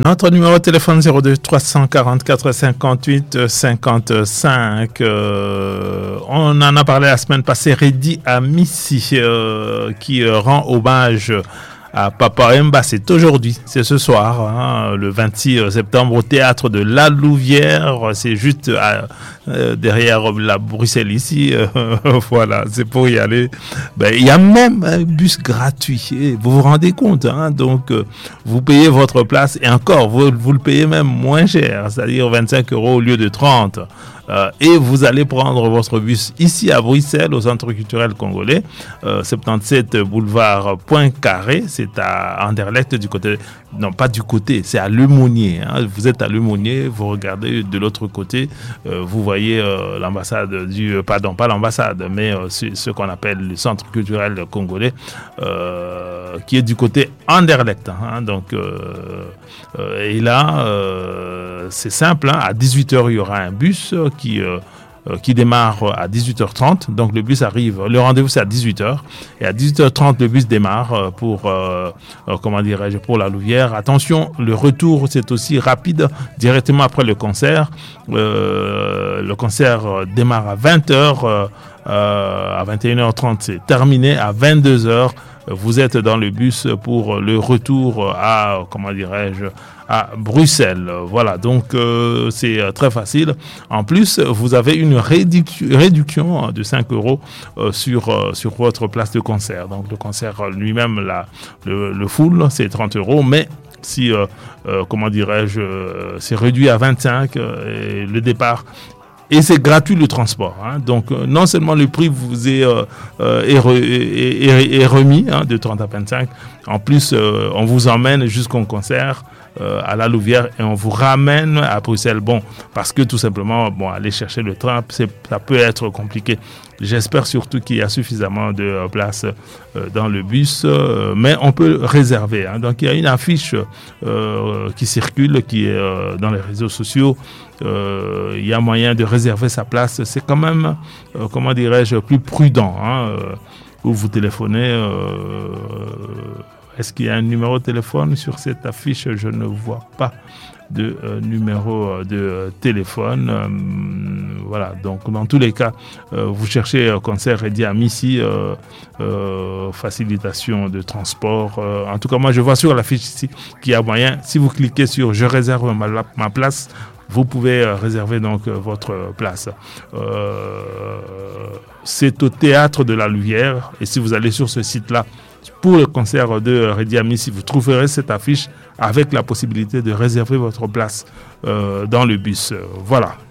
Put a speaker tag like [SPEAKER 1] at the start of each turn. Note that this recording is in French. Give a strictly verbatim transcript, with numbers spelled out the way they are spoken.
[SPEAKER 1] Notre numéro de téléphone zéro deux trois cent quarante-quatre cinquante-huit cinquante-cinq. Euh, on en a parlé la semaine passée. Reddy Amissi euh, qui euh, rend hommage à Papa Wemba. C'est aujourd'hui, c'est ce soir, hein, le vingt-six septembre au théâtre de La Louvière. C'est juste à, euh, derrière la Bruxelles ici. Euh, voilà, c'est pour y aller. Ben, il y a même un bus gratuit. Et vous vous rendez compte, hein, donc euh, vous payez votre place et encore, vous, vous le payez même moins cher, c'est-à-dire vingt-cinq euros au lieu de trente. Euh, et vous allez prendre votre bus ici à Bruxelles, au Centre culturel congolais, euh, soixante-dix-sept boulevard Poincaré. C'est à Anderlecht, du côté, non pas du côté, c'est à Lemonnier. Hein. Vous êtes à Lemonnier, vous regardez de l'autre côté, euh, vous voyez euh, l'ambassade du, euh, pardon, pas l'ambassade, mais euh, ce, ce qu'on appelle le Centre culturel congolais, euh, qui est du côté Anderlecht. Hein. Donc, euh, euh, et là, euh, c'est simple, hein, à dix-huit heures, il y aura un bus qui, euh, qui démarre à dix-huit heures trente. Donc le bus arrive, le rendez-vous c'est à dix-huit heures. Et à dix-huit heures trente, le bus démarre pour, euh, comment dirais-je, pour la Louvière. Attention, le retour c'est aussi rapide, directement après le concert. Euh, le concert démarre à vingt heures, euh, à vingt et une heures trente c'est terminé, à vingt-deux heures. Vous êtes dans le bus pour le retour à, comment dirais-je, à Bruxelles. Voilà, donc euh, c'est très facile. En plus, vous avez une réduc- réduction de cinq euros euh, sur, euh, sur votre place de concert. Donc le concert lui-même, la, le, le full, c'est trente euros, mais si, euh, euh, comment dirais-je, euh, c'est réduit à vingt-cinq, euh, et le départ. Et c'est gratuit le transport. Hein. Donc, euh, non seulement le prix vous est, euh, euh, est, re, est, est, est remis, hein, de trente à vingt-cinq, en plus, euh, on vous emmène jusqu'au concert euh, à La Louvière et on vous ramène à Bruxelles. Bon, parce que tout simplement, bon, aller chercher le train, c'est, ça peut être compliqué. J'espère surtout qu'il y a suffisamment de euh, places euh, dans le bus, euh, mais on peut réserver. Hein. Donc, il y a une affiche euh, qui circule, qui est euh, dans les réseaux sociaux. Euh, il y a moyen de réserver sa place. C'est quand même, euh, comment dirais-je, plus prudent. Hein, euh, où vous téléphonez. Euh, est-ce qu'il y a un numéro de téléphone sur cette affiche? Je ne vois pas de euh, numéro de euh, téléphone. Euh, voilà, donc dans tous les cas, euh, vous cherchez euh, concert Reddy Amissi, euh, euh, facilitation de transport. Euh, en tout cas, moi, je vois sur l'affiche ici qu'il y a moyen. Si vous cliquez sur « Je réserve ma, ma place », vous pouvez euh, réserver donc euh, votre place. Euh, c'est au théâtre de La Louvière. Et si vous allez sur ce site-là, pour le concert de Reddy Amissi, vous trouverez cette affiche avec la possibilité de réserver votre place euh, dans le bus. Voilà.